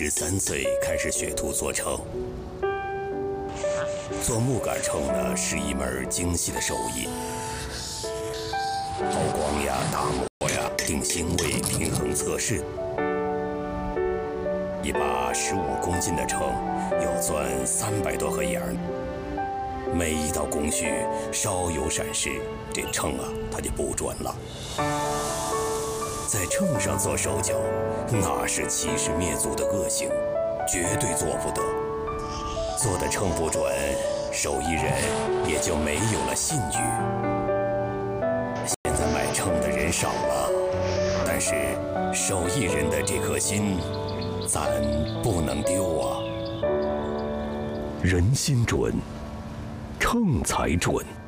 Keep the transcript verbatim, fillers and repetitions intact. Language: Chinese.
十三岁开始学徒做秤。做木杆秤呢，是一门精细的手艺，抛光呀、打磨呀、定星位、平衡测试。一把十五公斤的秤要钻三百多个眼儿，每一道工序稍有闪失，这秤啊它就不准了。在秤上做手脚，那是欺师灭祖的恶行，绝对做不得。做的秤不准，手艺人也就没有了信誉。现在买秤的人少了，但是手艺人的这颗心，咱不能丢啊。人心准，秤才准。